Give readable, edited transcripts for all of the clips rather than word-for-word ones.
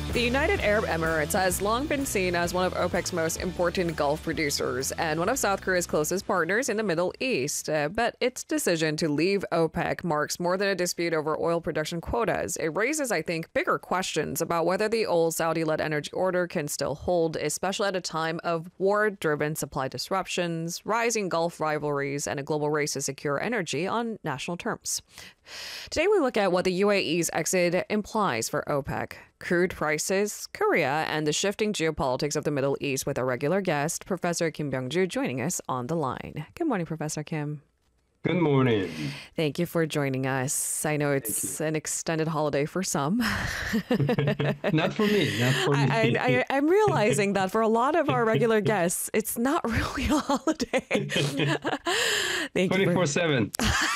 The United Arab Emirates has long been seen as one of OPEC's most important Gulf producers and one of South Korea's closest partners in the Middle East. But its decision to leave OPEC marks more than a dispute over oil production quotas. It raises, I think, bigger questions about whether the old Saudi-led energy order can still hold, especially at a time of war-driven supply disruptions, rising Gulf rivalries, and a global race to secure energy on national terms. Today, we look at what the UAE's exit implies for OPEC, crude prices, Korea, and the shifting geopolitics of the Middle East with our regular guest, Professor Kim Byung-ju, joining us on the line. Good morning, Professor Kim. Good morning. Thank you for joining us. I know it's an extended holiday for some. Not for me. Not for me. I'm realizing that for a lot of our regular guests, it's not really a holiday. Thank 24/7.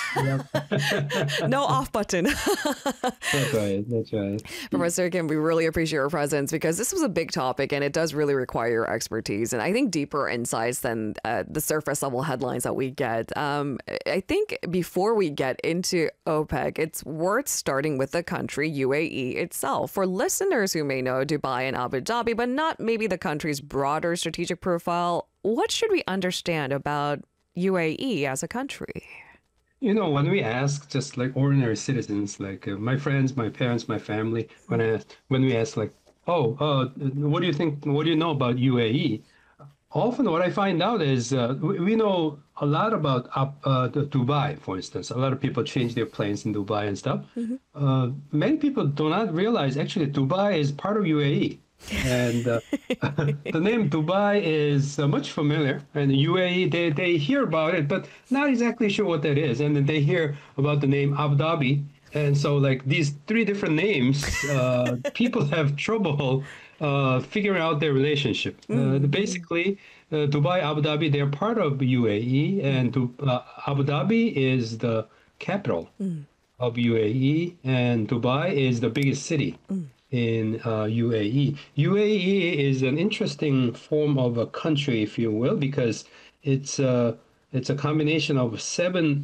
No off button. That's right. That's right. Professor Kim, we really appreciate your presence because this was a big topic and it does really require your expertise and I think deeper insights than the surface level headlines that we get. I think before we get into OPEC, it's worth starting with the country, UAE itself. For listeners who may know Dubai and Abu Dhabi, but not maybe the country's broader strategic profile, what should we understand about UAE as a country? You know, when we ask just like ordinary citizens, like my friends, my parents, my family, when we ask like, what do you think, what do you know about UAE? Often what I find out is we know a lot about Dubai, for instance. A lot of people change their planes in Dubai and stuff. Mm-hmm. Many people do not realize actually Dubai is part of UAE. And the name Dubai is much familiar. And UAE, they hear about it, but not exactly sure what that is. And then they hear about the name Abu Dhabi. And so like these three different names, people have trouble figuring out their relationship. Basically, Dubai, Abu Dhabi, they're part of UAE, and Abu Dhabi is the capital of UAE, and Dubai is the biggest city in UAE. UAE is an interesting form of a country, if you will, because it's a combination of seven